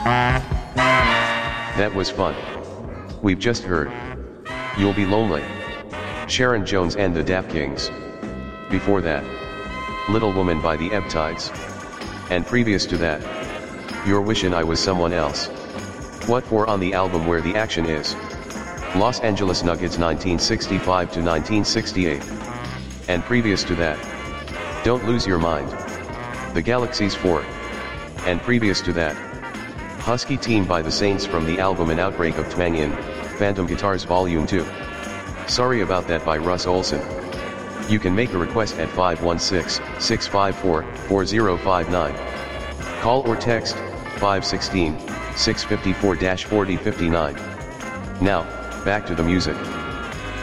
That was fun. We've just heard You'll Be Lonely, Sharon Jones and the Dap Kings. Before that, Little Woman by the Ebb Tides. And previous to that, You're Wishin' I Was Someone Else. What for on the album Where the Action Is? Los Angeles Nuggets 1965 to 1968. And previous to that, Don't Lose Your Mind, The Galaxies 4. And previous to that, Husky Team by the Saints from the album An Outbreak of Twang in Phantom Guitars Volume 2. Sorry About That by Russ Olson. You can make a request at 516-654-4059. Call or text 516-654-4059. Now, back to the music.